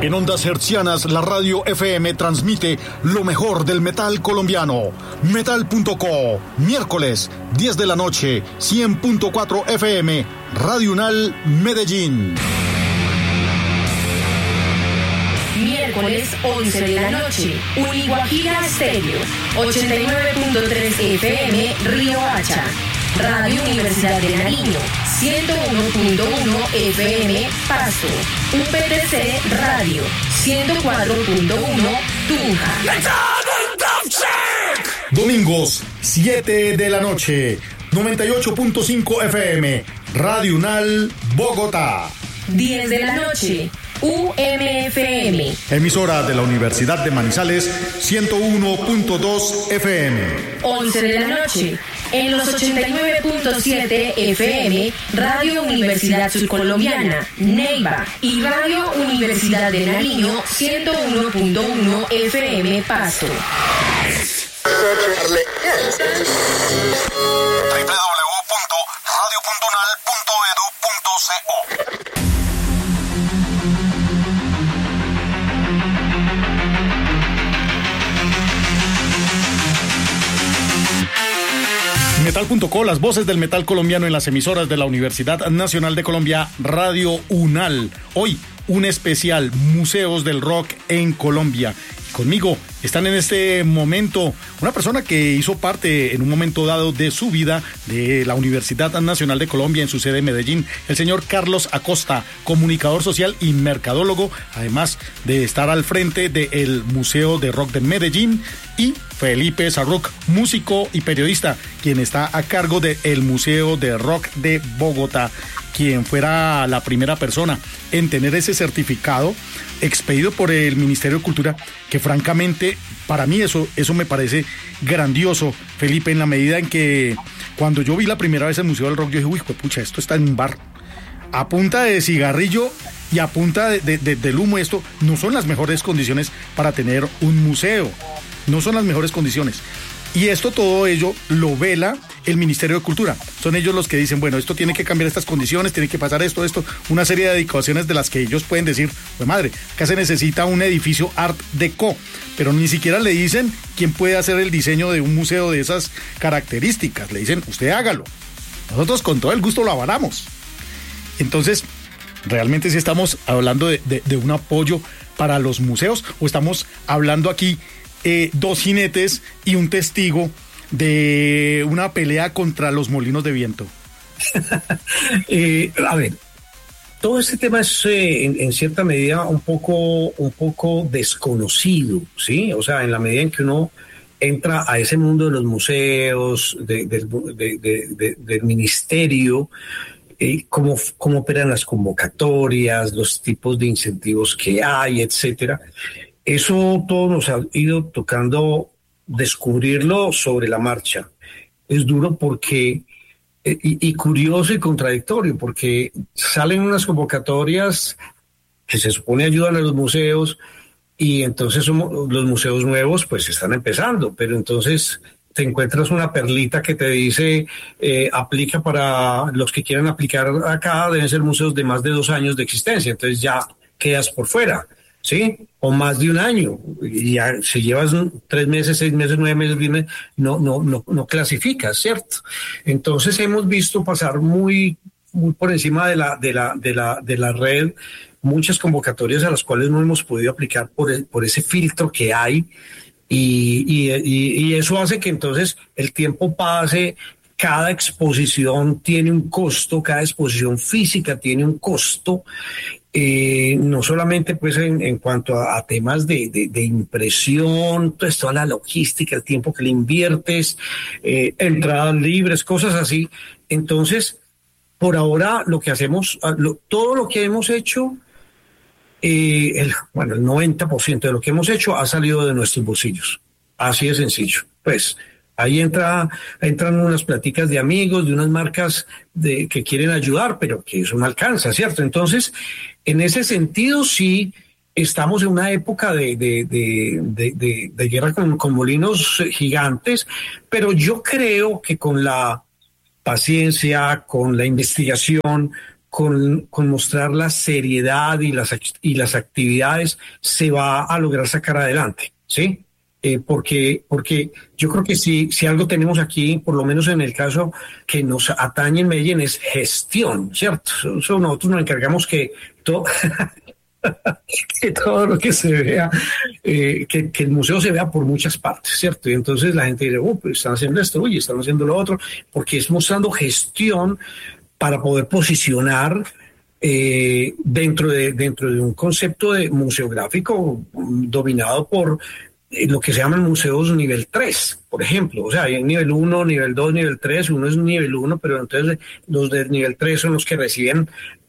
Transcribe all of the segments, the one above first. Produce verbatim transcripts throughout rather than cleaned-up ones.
En ondas hertzianas, la radio F M transmite lo mejor del metal colombiano. Metal punto co, miércoles, diez de la noche, cien punto cuatro F M, Radio Unal, Medellín. Miércoles, once de la noche, Uniguajira Estéreo, ochenta y nueve punto tres F M, Río Hacha. Radio Universidad de Nariño, ciento uno punto uno F M, Pasto. U P T C Radio, ciento cuatro punto uno, Tunja. Domingos, siete de la noche, noventa y ocho punto cinco F M, Radio Unal, Bogotá. diez de la noche, U M F M. Emisora de la Universidad de Manizales, ciento uno punto dos F M. once de la noche, en los ochenta y nueve punto siete F M, Radio Universidad Surcolombiana, Neiva, y Radio Universidad de Nariño, ciento uno punto uno F M, Pasto. doble u doble u doble u punto radio punto unal punto edu punto co. Metal punto co, las voces del metal colombiano en las emisoras de la Universidad Nacional de Colombia, Radio Unal. Hoy, un especial, Museos del Rock en Colombia. Conmigo están en este momento una persona que hizo parte en un momento dado de su vida de la Universidad Nacional de Colombia en su sede en Medellín, el señor Carlos Acosta, comunicador social y mercadólogo, además de estar al frente del Museo de Rock de Medellín, y Felipe Sarruc, músico y periodista, quien está a cargo del Museo de Rock de Bogotá, quien fuera la primera persona en tener ese certificado expedido por el Ministerio de Cultura, que francamente para mí eso, eso me parece grandioso, Felipe, en la medida en que cuando yo vi la primera vez el Museo del Rock, yo dije, uy, pues pucha, esto está en un bar, a punta de cigarrillo y a punta de, de, de, del humo. Esto no son las mejores condiciones para tener un museo, no son las mejores condiciones. Y esto, todo ello, lo vela el Ministerio de Cultura. Son ellos los que dicen, bueno, esto tiene que cambiar estas condiciones, tiene que pasar esto, esto, una serie de adecuaciones de las que ellos pueden decir, pues madre, acá se necesita un edificio Art Deco, pero ni siquiera le dicen quién puede hacer el diseño de un museo de esas características. Le dicen, usted hágalo. Nosotros con todo el gusto lo avalamos. Entonces, realmente sí estamos hablando de, de, de un apoyo para los museos, o estamos hablando aquí Eh, dos jinetes y un testigo de una pelea contra los molinos de viento. eh, a ver, todo este tema es eh, en, en cierta medida un poco, un poco desconocido, ¿sí? O sea, en la medida en que uno entra a ese mundo de los museos, de, de, de, de, de, del ministerio, eh, cómo, cómo operan las convocatorias, los tipos de incentivos que hay, etcétera. Eso todo nos ha ido tocando descubrirlo sobre la marcha. Es duro porque, y, y curioso y contradictorio, porque salen unas convocatorias que se supone ayudan a los museos, y entonces somos, los museos nuevos pues están empezando, pero entonces te encuentras una perlita que te dice, eh, aplica para los que quieran aplicar acá, deben ser museos de más de dos años de existencia, entonces ya quedas por fuera. ¿Sí? O más de un año. Y ya, si llevas tres meses, seis meses, nueve meses, no, no, no, no clasificas, ¿cierto? Entonces hemos visto pasar muy, muy por encima de la, de la, de la, de la red muchas convocatorias a las cuales no hemos podido aplicar por, el, por ese filtro que hay. Y, y, y, y eso hace que entonces el tiempo pase. Cada exposición tiene un costo, cada exposición física tiene un costo. Eh, no solamente pues en, en cuanto a, a temas de, de, de impresión, pues toda la logística, el tiempo que le inviertes, eh, entradas libres, cosas así. Entonces, por ahora lo que hacemos, lo, todo lo que hemos hecho, eh, el, bueno, el noventa por ciento de lo que hemos hecho ha salido de nuestros bolsillos. Así de sencillo. Pues ahí entra, entran unas pláticas de amigos, de unas marcas de, que quieren ayudar, pero que eso no alcanza, ¿cierto? Entonces, en ese sentido, sí, estamos en una época de, de, de, de, de, de guerra con, con molinos gigantes, pero yo creo que con la paciencia, con la investigación, con, con mostrar la seriedad y las, y las actividades se va a lograr sacar adelante, ¿sí? Eh, porque, porque yo creo que si, si algo tenemos aquí, por lo menos en el caso que nos atañe en Medellín, es gestión, ¿cierto? Eso nosotros nos encargamos que todo, que todo lo que se vea, eh, que, que el museo se vea por muchas partes, ¿cierto? Y entonces la gente dice, oh, pues están haciendo esto, oye, están haciendo lo otro, porque es mostrando gestión para poder posicionar eh, dentro, de, dentro de un concepto de museográfico dominado por lo que se llaman museos nivel tres, por ejemplo. O sea, hay nivel uno, nivel dos, nivel tres, uno es nivel uno, pero entonces los de nivel tres son los que reciben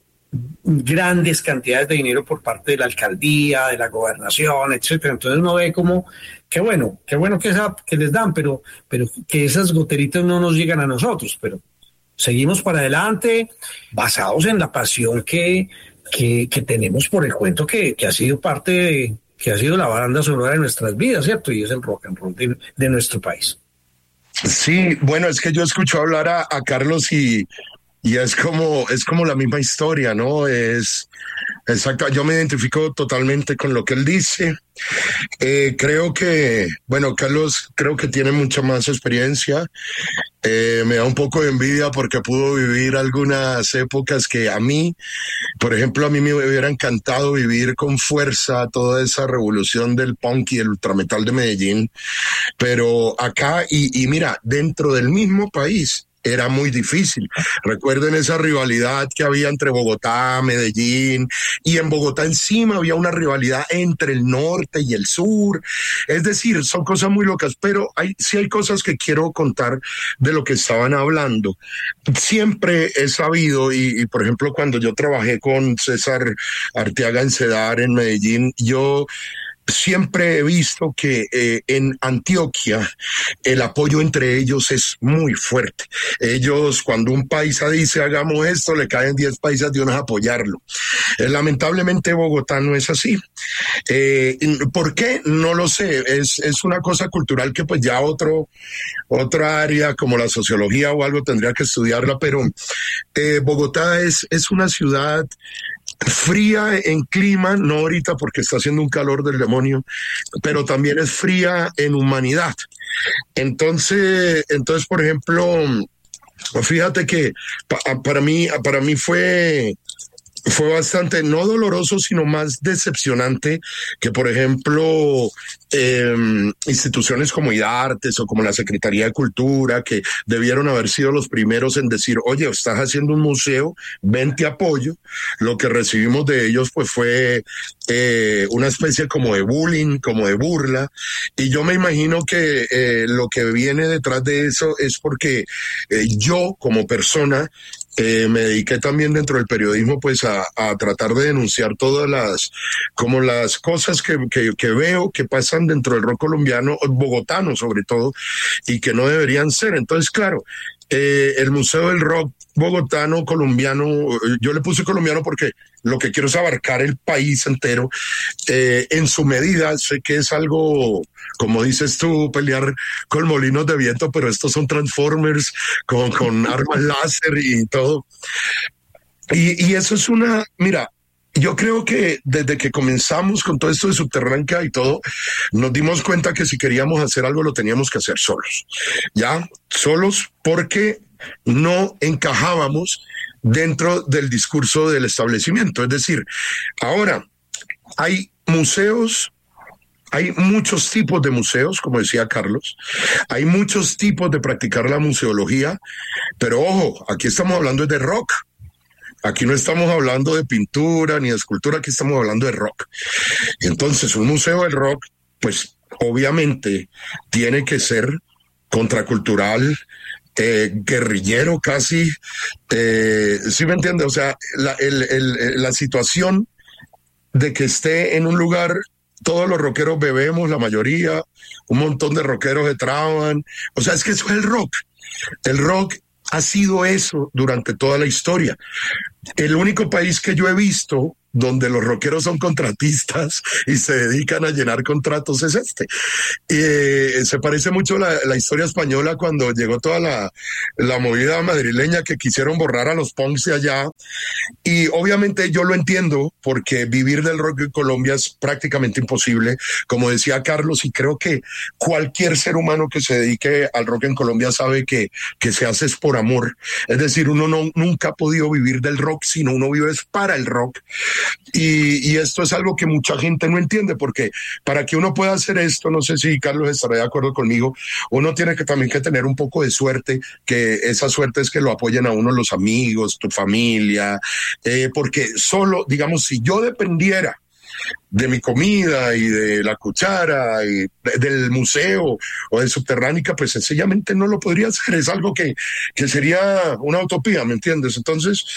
grandes cantidades de dinero por parte de la alcaldía, de la gobernación, etcétera. Entonces uno ve como, qué bueno, qué bueno que, esa, que les dan, pero, pero que esas goteritas no nos llegan a nosotros, pero seguimos para adelante basados en la pasión que, que, que tenemos por el cuento que, que ha sido parte de que ha sido la banda sonora de nuestras vidas, ¿cierto? Y es el rock and roll de, de nuestro país. Sí, bueno, es que yo escucho hablar a, a Carlos y, y es como, es como la misma historia, ¿no? Es exacto, yo me identifico totalmente con lo que él dice. Eh, creo que, bueno, Carlos creo que tiene mucha más experiencia. Eh, me da un poco de envidia porque pudo vivir algunas épocas que a mí, por ejemplo, a mí me hubiera encantado vivir con fuerza toda esa revolución del punk y el ultrametal de Medellín. Pero acá, y, y mira, dentro del mismo país, era muy difícil. Recuerden esa rivalidad que había entre Bogotá, Medellín, y en Bogotá encima había una rivalidad entre el norte y el sur. Es decir, son cosas muy locas, pero hay, sí hay cosas que quiero contar de lo que estaban hablando. Siempre he sabido, y, y por ejemplo, cuando yo trabajé con César Arteaga en CEDAR en Medellín, yo siempre he visto que eh, en Antioquia el apoyo entre ellos es muy fuerte. Ellos, cuando un paisa dice hagamos esto, le caen diez paisas de unos a apoyarlo. Eh, lamentablemente Bogotá no es así. Eh, ¿Por qué? No lo sé. Es, es una cosa cultural que pues ya otro, otra área como la sociología o algo tendría que estudiarla, pero eh, Bogotá es, es una ciudad fría en clima, no ahorita porque está haciendo un calor del demonio, pero también es fría en humanidad. Entonces, entonces, por ejemplo, fíjate que pa, para mí, para mí fue fue bastante, no doloroso, sino más decepcionante que, por ejemplo, eh, instituciones como IDARTES o como la Secretaría de Cultura, que debieron haber sido los primeros en decir, oye, estás haciendo un museo, ven, te apoyo. Lo que recibimos de ellos pues fue eh, una especie como de bullying, como de burla, y yo me imagino que eh, lo que viene detrás de eso es porque eh, yo como persona Eh, me dediqué también dentro del periodismo pues a, a tratar de denunciar todas las como las cosas que, que, que veo que pasan dentro del rock colombiano, bogotano sobre todo, y que no deberían ser. Entonces, claro, eh, el Museo del Rock bogotano, colombiano, yo le puse colombiano porque lo que quiero es abarcar el país entero, eh, en su medida. Sé que es algo, como dices tú, pelear con molinos de viento, pero estos son Transformers con, con armas láser y todo. Y, y eso es una, mira, yo creo que desde que comenzamos con todo esto de Subterránea y todo, nos dimos cuenta que si queríamos hacer algo lo teníamos que hacer solos, ¿ya? Solos porque no encajábamos dentro del discurso del establecimiento. Es decir, ahora hay museos, hay muchos tipos de museos, como decía Carlos, hay muchos tipos de practicar la museología, pero ojo, aquí estamos hablando de rock. Aquí no estamos hablando de pintura ni de escultura, aquí estamos hablando de rock. Entonces, un museo del rock, pues obviamente tiene que ser contracultural, eh, guerrillero casi, eh, ¿sí me entiende? O sea, la, el, el, la situación de que esté en un lugar, todos los rockeros bebemos, la mayoría, un montón de rockeros se traban, o sea, es que eso es el rock. El rock ha sido eso durante toda la historia. El único país que yo he visto donde los rockeros son contratistas y se dedican a llenar contratos es este. Eh, se parece mucho la, la historia española cuando llegó toda la, la movida madrileña que quisieron borrar a los punks de allá. Y obviamente yo lo entiendo porque vivir del rock en Colombia es prácticamente imposible, como decía Carlos, y creo que cualquier ser humano que se dedique al rock en Colombia sabe que, que se hace es por amor. Es decir, uno no, nunca ha podido vivir del rock, sino uno vive es para el rock. Y, y esto es algo que mucha gente no entiende, porque para que uno pueda hacer esto, no sé si Carlos estará de acuerdo conmigo, uno tiene que también que tener un poco de suerte, que esa suerte es que lo apoyen a uno los amigos, tu familia, eh, porque solo, digamos, si yo dependiera de mi comida y de la cuchara y de, del museo o de Subterránica, pues sencillamente no lo podría hacer. Es algo que, que sería una utopía, ¿me entiendes? Entonces,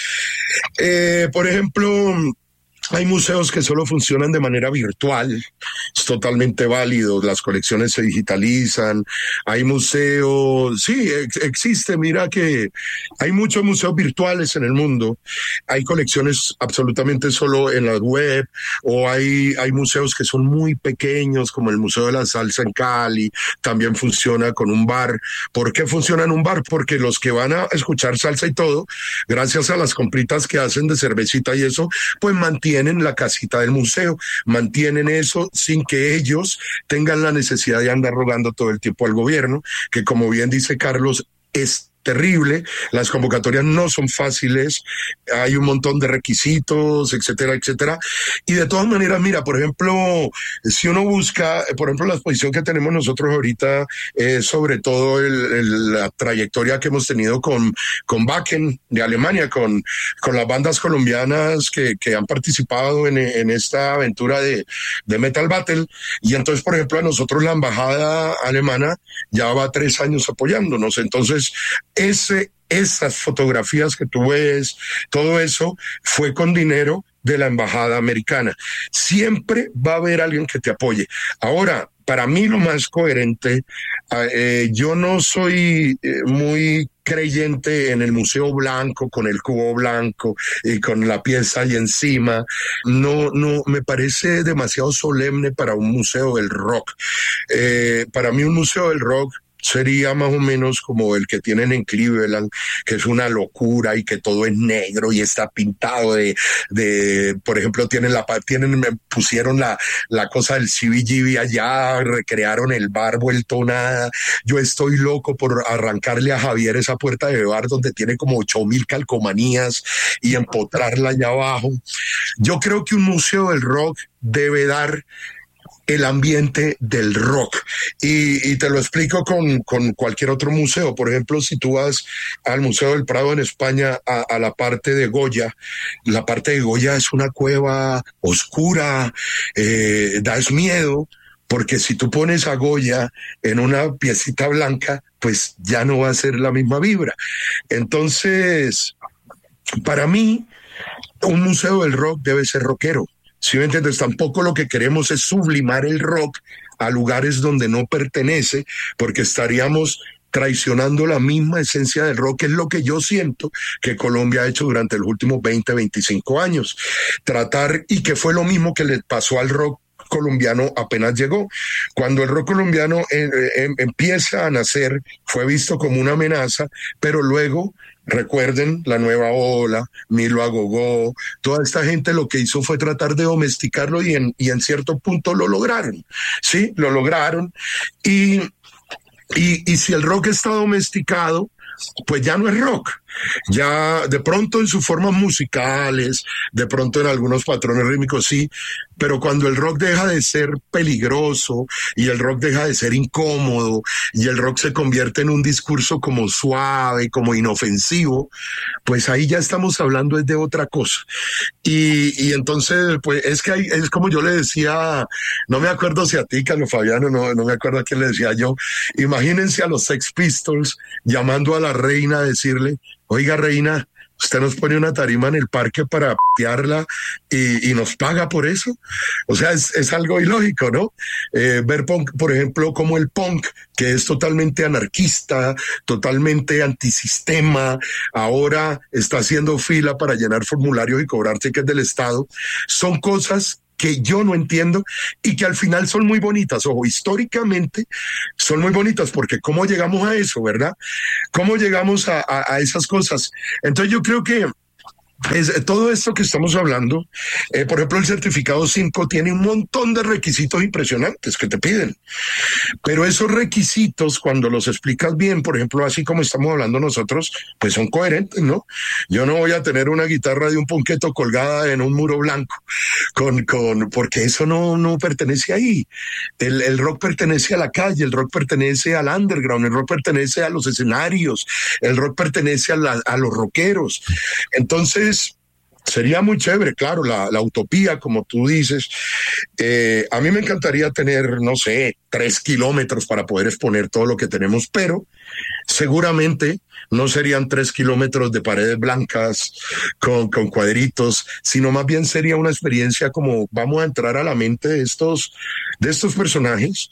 eh, por ejemplo, hay museos que solo funcionan de manera virtual, es totalmente válido, las colecciones se digitalizan, hay museos, sí, ex- existe, mira que hay muchos museos virtuales en el mundo, hay colecciones absolutamente solo en la web, o hay, hay museos que son muy pequeños, como el Museo de la Salsa en Cali, también funciona con un bar. ¿Por qué funciona en un bar? Porque los que van a escuchar salsa y todo, gracias a las compritas que hacen de cervecita y eso, pues mantienen mantienen la casita del museo, mantienen eso sin que ellos tengan la necesidad de andar rogando todo el tiempo al gobierno, que como bien dice Carlos, es terrible, las convocatorias no son fáciles, hay un montón de requisitos, etcétera, etcétera, y de todas maneras, mira, por ejemplo, si uno busca, por ejemplo, la exposición que tenemos nosotros ahorita, eh, sobre todo el, el, la trayectoria que hemos tenido con, con Wacken de Alemania, con, con las bandas colombianas que, que han participado en, en esta aventura de, de Metal Battle, y entonces, por ejemplo, a nosotros la embajada alemana ya va tres años apoyándonos, entonces, Ese, esas fotografías que tú ves, todo eso fue con dinero de la embajada americana. Siempre va a haber alguien que te apoye. Ahora, para mí lo más coherente, eh, yo no soy eh, muy creyente en el Museo Blanco, con el cubo blanco y con la pieza ahí encima. No, no, me parece demasiado solemne para un museo del rock. Eh, para mí un museo del rock sería más o menos como el que tienen en Cleveland, que es una locura y que todo es negro y está pintado de, de por ejemplo, tienen la, tienen, pusieron la, la cosa del C B G B allá, recrearon el bar vuelto nada. Yo estoy loco por arrancarle a Javier esa puerta de bar donde tiene como ocho mil calcomanías y empotrarla allá abajo. Yo creo que un museo del rock debe dar el ambiente del rock. Y, y te lo explico con, con cualquier otro museo. Por ejemplo, si tú vas al Museo del Prado en España, a, a la parte de Goya, la parte de Goya es una cueva oscura, eh, da miedo, porque si tú pones a Goya en una piecita blanca, pues ya no va a ser la misma vibra. Entonces, para mí, un museo del rock debe ser rockero. Si me entiendes, tampoco lo que queremos es sublimar el rock a lugares donde no pertenece, porque estaríamos traicionando la misma esencia del rock, que es lo que yo siento que Colombia ha hecho durante los últimos veinte, veinticinco años. Tratar, y que fue lo mismo que le pasó al rock colombiano apenas llegó. Cuando el rock colombiano eh, eh, empieza a nacer, fue visto como una amenaza, pero luego, recuerden, la nueva ola, Milo Agogó, toda esta gente lo que hizo fue tratar de domesticarlo y en, y en cierto punto lo lograron, ¿sí? Lo lograron. Y, y, y si el rock está domesticado, pues ya no es rock. Ya de pronto en sus formas musicales, de pronto en algunos patrones rítmicos sí, pero cuando el rock deja de ser peligroso y el rock deja de ser incómodo y el rock se convierte en un discurso como suave, como inofensivo, pues ahí ya estamos hablando de otra cosa. Y, y entonces, pues es que hay, es como yo le decía, no me acuerdo si a ti, Carlos Fabiano, no, no me acuerdo a quién le decía yo, imagínense a los Sex Pistols llamando a la reina a decirle: oiga, reina, Usted nos pone una tarima en el parque para piarla y, y nos paga por eso. O sea, es, es algo ilógico, ¿no? Eh, ver punk, por ejemplo, como el punk, que es totalmente anarquista, totalmente antisistema, ahora está haciendo fila para llenar formularios y cobrar cheques del Estado. Son cosas que yo no entiendo y que al final son muy bonitas. Ojo, históricamente son muy bonitas, porque ¿cómo llegamos a eso, verdad? ¿Cómo llegamos a, a, a esas cosas? Entonces yo creo que es, todo esto que estamos hablando, eh, por ejemplo, el certificado cinco tiene un montón de requisitos impresionantes que te piden, pero esos requisitos, cuando los explicas bien, por ejemplo, así como estamos hablando nosotros, pues son coherentes, ¿no? Yo no voy a tener una guitarra de un punqueto colgada en un muro blanco, con, con, porque eso no, no pertenece ahí. El, el rock pertenece a la calle, el rock pertenece al underground, el rock pertenece a los escenarios, el rock pertenece a, la, a los rockeros. Entonces, sería muy chévere, claro, la, la utopía, como tú dices. Eh, a mí me encantaría tener, no sé, tres kilómetros para poder exponer todo lo que tenemos, pero seguramente no serían tres kilómetros de paredes blancas con, con cuadritos, sino más bien sería una experiencia como vamos a entrar a la mente de estos, de estos personajes.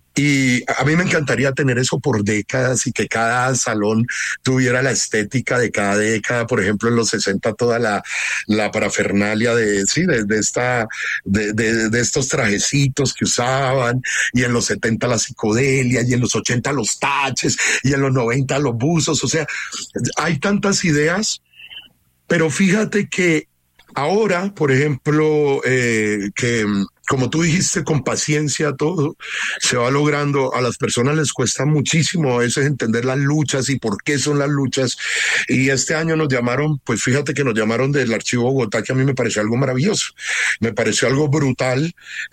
Y a mí me encantaría tener eso por décadas y que cada salón tuviera la estética de cada década. Por ejemplo, en los sesenta toda la, la parafernalia de, sí, de, de esta, de, de, de estos trajecitos que usaban, y en los setenta la psicodelia, y en los ochenta los taches, y en los noventa los buzos. O sea, hay tantas ideas, pero fíjate que ahora, por ejemplo, eh, que como tú dijiste, con paciencia todo se va logrando. A las personas les cuesta muchísimo a veces entender las luchas y por qué son las luchas. Y este año nos llamaron, pues fíjate que nos llamaron del Archivo Bogotá, que a mí me pareció algo maravilloso, me pareció algo brutal,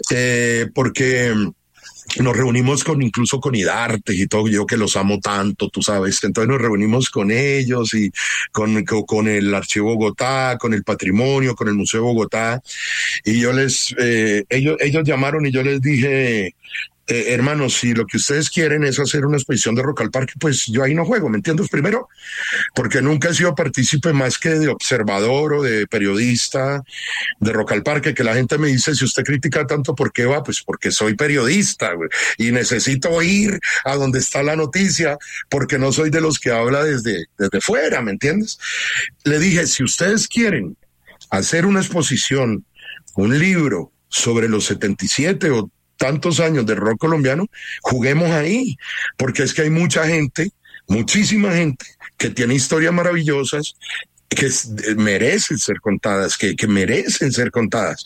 eh, porque nos reunimos con incluso con IDARTE y todo, yo que los amo tanto, tú sabes. Entonces nos reunimos con ellos y con, con, con el Archivo Bogotá, con el Patrimonio, con el Museo Bogotá. Y yo les, eh, ellos, ellos llamaron y yo les dije, Eh, hermanos, si lo que ustedes quieren es hacer una exposición de Rock al Parque, pues yo ahí no juego, ¿me entiendes? Primero, porque nunca he sido partícipe más que de observador o de periodista de Rock al Parque, que la gente me dice, si usted critica tanto, ¿por qué va? Pues porque soy periodista, güey, y necesito ir a donde está la noticia, porque no soy de los que habla desde, desde fuera, ¿me entiendes? Le dije, si ustedes quieren hacer una exposición, un libro sobre los setenta y siete o tantos años del rock colombiano, juguemos ahí, porque es que hay mucha gente, muchísima gente que tiene historias maravillosas que merecen ser contadas, que, que merecen ser contadas.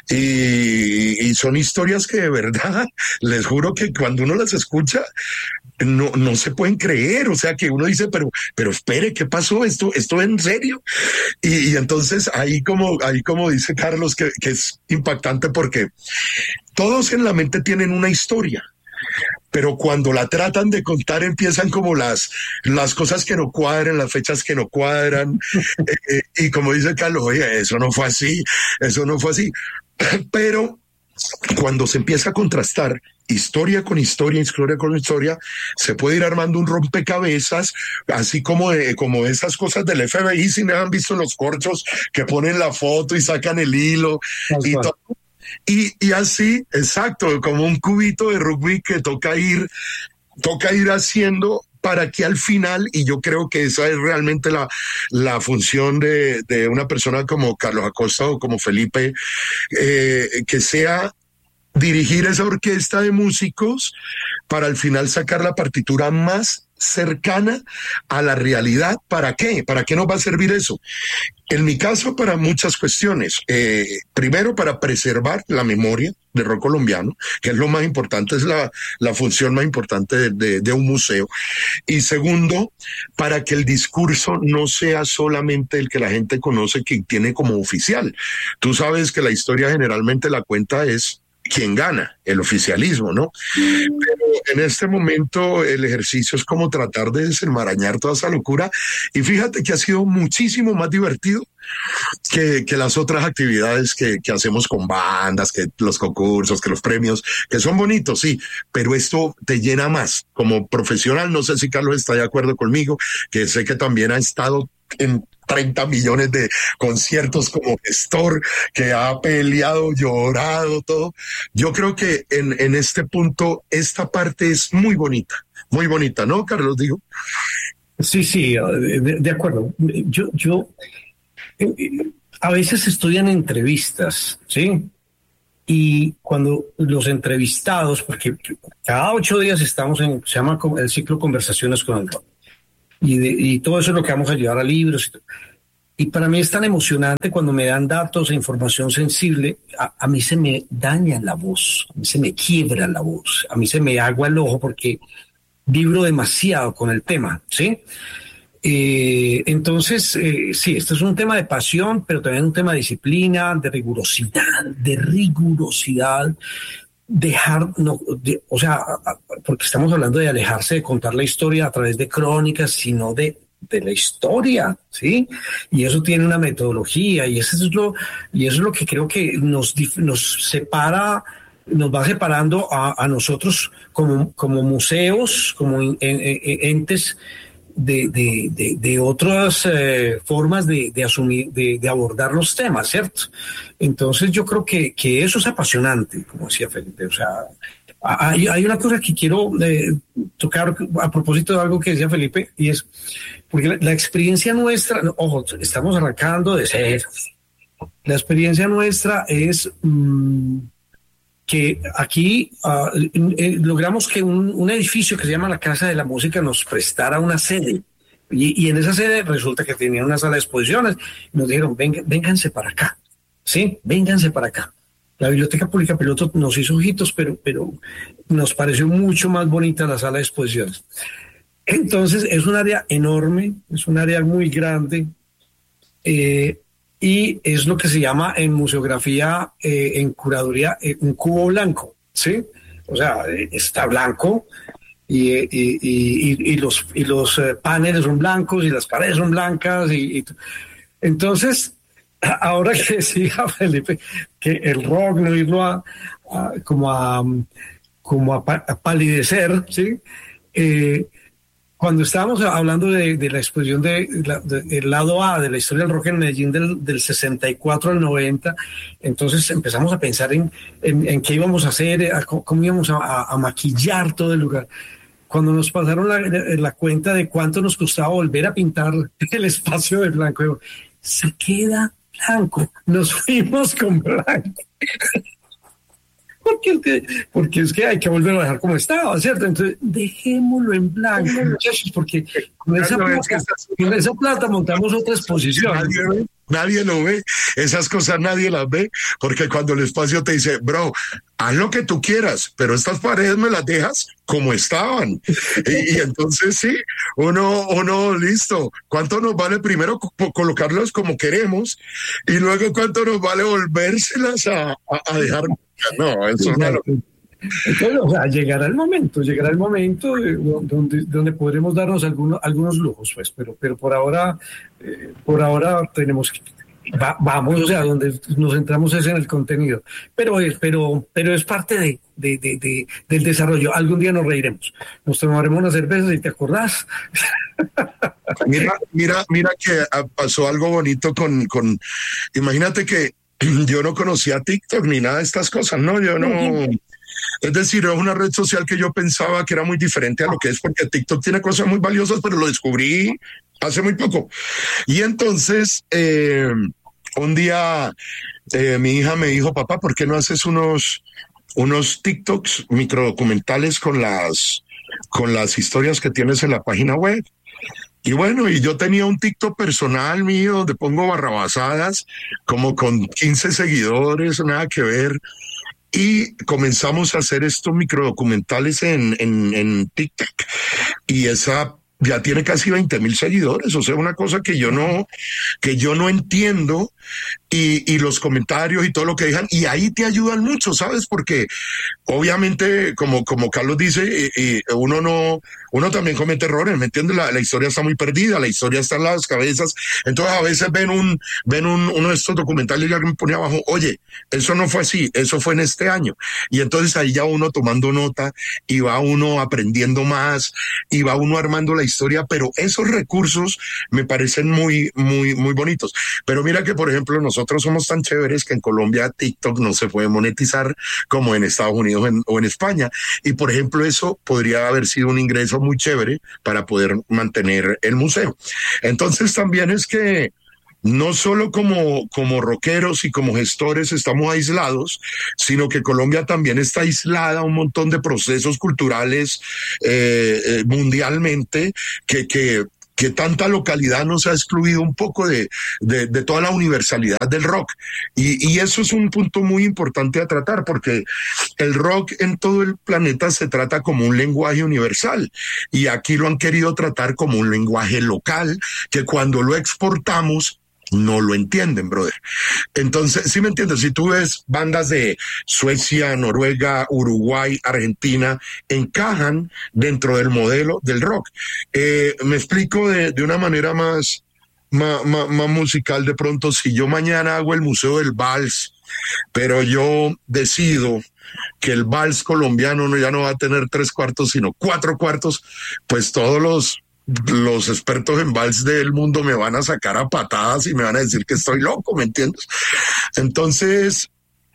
Y, y son historias que de verdad, les juro que cuando uno las escucha, no, no se pueden creer. O sea, que uno dice, pero, pero espere, ¿qué pasó? ¿Esto, esto en serio? Y, y entonces ahí como, ahí como dice Carlos, que, que es impactante, porque todos en la mente tienen una historia, pero cuando la tratan de contar empiezan como las, las cosas que no cuadran, las fechas que no cuadran, eh, eh, y como dice Carlos, oye, eso no fue así, eso no fue así. Pero cuando se empieza a contrastar historia con historia, historia con historia, se puede ir armando un rompecabezas, así como, de, como esas cosas del F B I, si me han visto los corchos que ponen la foto y sacan el hilo y todo. Y, y así, exacto, como un cubito de rugby que toca ir, toca ir haciendo para que al final, y yo creo que esa es realmente la, la función de, de una persona como Carlos Acosta o como Felipe, eh, que sea dirigir esa orquesta de músicos para al final sacar la partitura más cercana a la realidad. ¿Para qué? ¿Para qué nos va a servir eso? En mi caso, para muchas cuestiones. Eh, primero, para preservar la memoria del rock colombiano, que es lo más importante, es la, la función más importante de, de, de un museo. Y segundo, para que el discurso no sea solamente el que la gente conoce, que tiene como oficial. Tú sabes que la historia generalmente la cuenta es quien gana, el oficialismo, ¿no? Pero en este momento el ejercicio es como tratar de desenmarañar toda esa locura, y fíjate que ha sido muchísimo más divertido que, que las otras actividades que, que hacemos con bandas, que los concursos, que los premios, que son bonitos, sí, pero esto te llena más como profesional. No sé si Carlos está de acuerdo conmigo, que sé que también ha estado en treinta millones de conciertos como gestor, que ha peleado, llorado, todo. Yo creo que en, en este punto, esta parte es muy bonita, muy bonita, ¿no, Carlos? Digo. Sí, sí, de, de acuerdo. Yo, yo, a veces estoy en entrevistas, ¿sí? Y cuando los entrevistados, porque cada ocho días estamos en, se llama el ciclo Conversaciones con el Rock. Y, de, y todo eso es lo que vamos a llevar a libros. Y, y para mí es tan emocionante cuando me dan datos e información sensible. A, a mí se me daña la voz, a mí se me quiebra la voz, a mí se me agua el ojo porque vibro demasiado con el tema, ¿sí? Eh, entonces, eh, sí, esto es un tema de pasión, pero también un tema de disciplina, de rigurosidad, de rigurosidad. Dejar, no, de, o sea, porque estamos hablando de alejarse de contar la historia a través de crónicas, sino de, de la historia, ¿sí? Y eso tiene una metodología, y eso es lo, y eso es lo que creo que nos, nos separa, nos va separando a, a nosotros como, como museos, como en, en, en, entes de, de, de, de otras eh, formas de, de asumir, de, de abordar los temas, ¿cierto? Entonces yo creo que, que eso es apasionante, como decía Felipe. O sea, hay, hay una cosa que quiero eh, tocar a propósito de algo que decía Felipe, y es porque la, la experiencia nuestra, ojo, estamos arrancando de cero. La experiencia nuestra es mmm, que aquí uh, eh, logramos que un, un edificio que se llama la Casa de la Música nos prestara una sede. Y, y en esa sede resulta que tenía una sala de exposiciones. Y nos dijeron, Venga, vénganse para acá. Sí, vénganse para acá. La Biblioteca Pública Piloto nos hizo ojitos, pero, pero nos pareció mucho más bonita la sala de exposiciones. Entonces, es un área enorme, es un área muy grande. Eh, Y es lo que se llama en museografía, eh, en curaduría, eh, un cubo blanco, ¿sí? O sea, eh, está blanco y, y, y, y los, y los paneles son blancos y las paredes son blancas. Y, y entonces, ahora que decía Felipe que el rock no irlo a, a como a como a, a palidecer, ¿sí? Eh, Cuando estábamos hablando de, de la exposición de, de, de, del lado A de la historia del rock en Medellín del, del sesenta y cuatro al noventa, entonces empezamos a pensar en, en, en qué íbamos a hacer, a cómo, cómo íbamos a, a, a maquillar todo el lugar. Cuando nos pasaron la, la cuenta de cuánto nos costaba volver a pintar el espacio de blanco, se queda blanco, nos fuimos con blanco. Porque, porque es que hay que volverlo a dejar como estaba, ¿cierto? Entonces, dejémoslo en blanco, muchachos, porque con esa, plata, con esa plata montamos otra exposición. Nadie, nadie lo ve, esas cosas nadie las ve, porque cuando el espacio te dice, bro, haz lo que tú quieras, pero estas paredes me las dejas como estaban. y, y entonces sí, uno, uno, listo, ¿cuánto nos vale primero co- colocarlas como queremos? Y luego ¿cuánto nos vale volvérselas a, a, a dejar? No, eso no. Entonces, o sea, llegará el momento, llegará el momento eh, donde, donde podremos darnos algunos, algunos lujos, pues, pero, pero por ahora, eh, por ahora tenemos que, va, vamos, o sea, donde nos centramos es en el contenido, pero, pero, pero es parte de, de, de, de, del desarrollo. Algún día nos reiremos, nos tomaremos una cerveza, ¿y te acordás? Mira, mira, mira que pasó algo bonito con, con, imagínate que yo no conocía TikTok ni nada de estas cosas, no, yo no. Es decir, es una red social que yo pensaba que era muy diferente a lo que es, porque TikTok tiene cosas muy valiosas, pero lo descubrí hace muy poco. Y entonces, eh, un día eh, mi hija me dijo, papá, ¿por qué no haces unos, unos TikToks microdocumentales con las, con las historias que tienes en la página web? Y bueno, y yo tenía un TikTok personal mío donde pongo barrabasadas, como con quince seguidores, nada que ver. Y comenzamos a hacer estos microdocumentales en, en, en TikTok. Y esa ya tiene casi veinte mil seguidores. O sea, una cosa que yo no, que yo no entiendo. Y, y los comentarios y todo lo que dejan, y ahí te ayudan mucho, ¿sabes? Porque obviamente, como, como Carlos dice, y, y uno no, uno también comete errores, ¿me entiendes? La, la historia está muy perdida, la historia está en las cabezas, entonces a veces ven un, ven un, uno de estos documentales y alguien pone abajo, oye, eso no fue así, eso fue en este año, y entonces ahí ya uno tomando nota, y va uno aprendiendo más, y va uno armando la historia, pero esos recursos me parecen muy, muy, muy bonitos. Pero mira que, por ejemplo, nosotros somos tan chéveres que en Colombia TikTok no se puede monetizar como en Estados Unidos en, o en España. Y, por ejemplo, eso podría haber sido un ingreso muy chévere para poder mantener el museo. Entonces, también es que no solo como, como rockeros y como gestores estamos aislados, sino que Colombia también está aislada a un montón de procesos culturales eh, eh, mundialmente que, que que tanta localidad nos ha excluido un poco de, de, de toda la universalidad del rock. Y, y eso es un punto muy importante a tratar, porque el rock en todo el planeta se trata como un lenguaje universal. Y aquí lo han querido tratar como un lenguaje local, que cuando lo exportamos, no lo entienden, brother. Entonces, ¿sí me entiendes? Si tú ves bandas de Suecia, Noruega, Uruguay, Argentina, encajan dentro del modelo del rock. Eh, me explico de, de una manera más, más, más, más musical de pronto. Si yo mañana hago el Museo del Vals, pero yo decido que el vals colombiano no, ya no va a tener tres cuartos, sino cuatro cuartos, pues todos los los expertos en vals del mundo me van a sacar a patadas y me van a decir que estoy loco, ¿me entiendes? Entonces,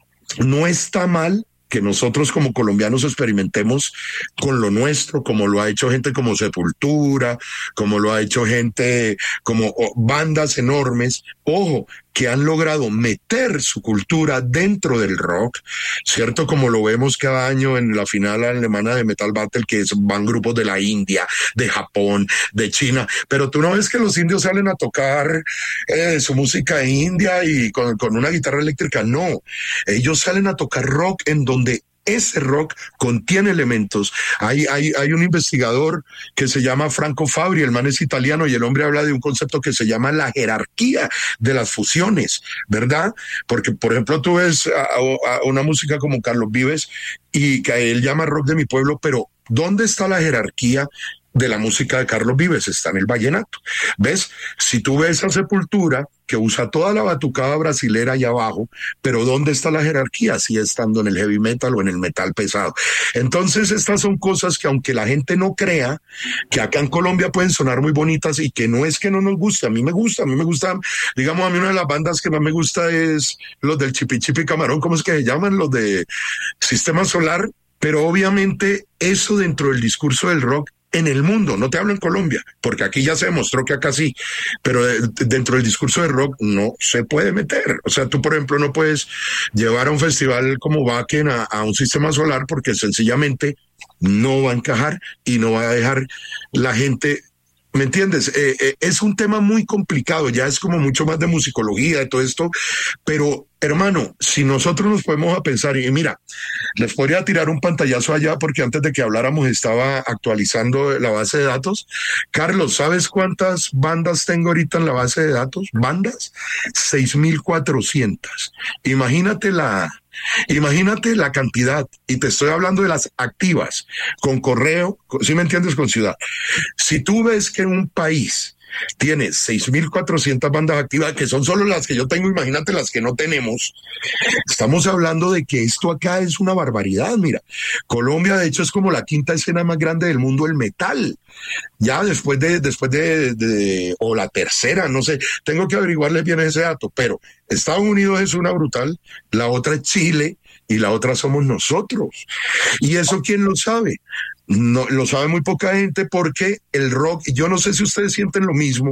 no está mal que nosotros como colombianos experimentemos con lo nuestro, como lo ha hecho gente como Sepultura, como lo ha hecho gente como oh, bandas enormes, ojo, que han logrado meter su cultura dentro del rock, ¿cierto? Como lo vemos cada año en la final alemana de Metal Battle, que es, van grupos de la India, de Japón, de China, pero tú no ves que los indios salen a tocar eh, su música india y con, con una guitarra eléctrica, no, ellos salen a tocar rock en donde ese rock contiene elementos. Hay, hay, hay un investigador que se llama Franco Fabri, el man es italiano y el hombre habla de un concepto que se llama la jerarquía de las fusiones, ¿verdad? Porque, por ejemplo, tú ves a, a una música como Carlos Vives y que él llama rock de mi pueblo, pero ¿dónde está la jerarquía de la música de Carlos Vives? Está en el vallenato. ¿Ves? Si tú ves a Sepultura, que usa toda la batucada brasilera allá abajo, pero ¿dónde está la jerarquía? Sigue estando en el heavy metal o en el metal pesado. Entonces, estas son cosas que aunque la gente no crea, que acá en Colombia pueden sonar muy bonitas y que no es que no nos guste, a mí me gusta, a mí me gusta, digamos, a mí una de las bandas que más me gusta es los del Chipi Chipi Camarón, ¿cómo es que se llaman? Los de Sistema Solar, pero obviamente eso dentro del discurso del rock en el mundo, no te hablo en Colombia, porque aquí ya se demostró que acá sí, pero de, dentro del discurso de rock no se puede meter. O sea, tú, por ejemplo, no puedes llevar a un festival como Wacken a, a un Sistema Solar porque sencillamente no va a encajar y no va a dejar la gente. ¿Me entiendes? Eh, eh, es un tema muy complicado, ya es como mucho más de musicología, de todo esto, pero hermano, si nosotros nos podemos a pensar, y mira, les podría tirar un pantallazo allá porque antes de que habláramos estaba actualizando la base de datos. Carlos, ¿sabes cuántas bandas tengo ahorita en la base de datos? ¿Bandas? seis mil cuatrocientas. Imagínate la... Imagínate la cantidad, y te estoy hablando de las activas, con correo, ¿sí me entiendes? Con ciudad. Si tú ves que un país tiene seis mil cuatrocientas bandas activas, que son solo las que yo tengo, imagínate las que no tenemos, estamos hablando de que esto acá es una barbaridad. Mira, Colombia de hecho es como la quinta escena más grande del mundo del metal, ya después de, después de, de o la tercera, no sé, tengo que averiguarles bien ese dato, pero Estados Unidos es una brutal, la otra es Chile y la otra somos nosotros. ¿Y eso quién lo sabe? No, lo sabe muy poca gente porque el rock, y yo no sé si ustedes sienten lo mismo,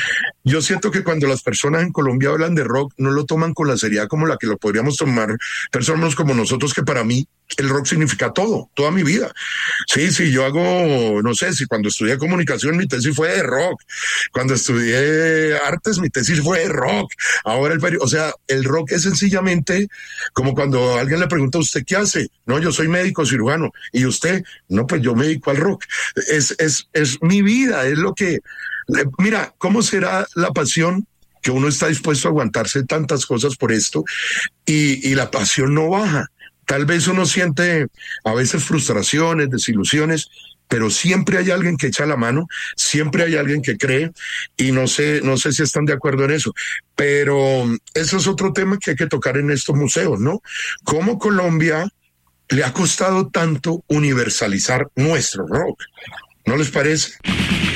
yo siento que cuando las personas en Colombia hablan de rock no lo toman con la seriedad como la que lo podríamos tomar personas como nosotros, que para mí el rock significa todo, toda mi vida. Sí, sí, yo hago, no sé, si cuando estudié comunicación mi tesis fue de rock, cuando estudié artes mi tesis fue de rock, ahora el periódico, o sea, el rock es sencillamente como cuando alguien le pregunta a usted, ¿qué hace? No, yo soy médico cirujano, y usted, no, pues yo me dedico al rock, es, es, es mi vida, es lo que, mira, ¿cómo será la pasión? Que uno está dispuesto a aguantarse tantas cosas por esto, y, y la pasión no baja. Tal vez uno siente a veces frustraciones, desilusiones, pero siempre hay alguien que echa la mano, siempre hay alguien que cree, y no sé, no sé si están de acuerdo en eso, pero eso es otro tema que hay que tocar en estos museos, ¿no? ¿Cómo Colombia le ha costado tanto universalizar nuestro rock? ¿No les parece?